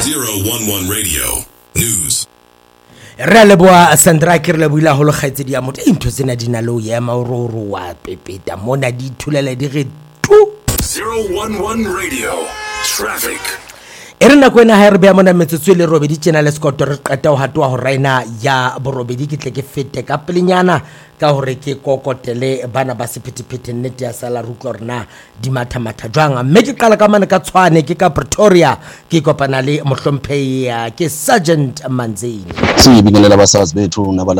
011 Radio News. Re leboa Sandra ke re leboile go lo gaetse dia motho intho tsena di na le o yema o ro wa pepeta mona di thulele di re tu 011 Radio Traffic. Erena kwena ha re bea mona metsotso le robedi tsena le Scott re qeta ho hatwa ho raina ya borobedi ke tle ke fete ka pelenyana ka hore ke kokotele bana ba sephethephethe nnete ya sala rutlo rena di matha jwang mme ke qala ka mane ka tshwane ke ka Pretoria ke kopana le mohlomphehi ke Sergeant Manzini sibingelela abasazi bethu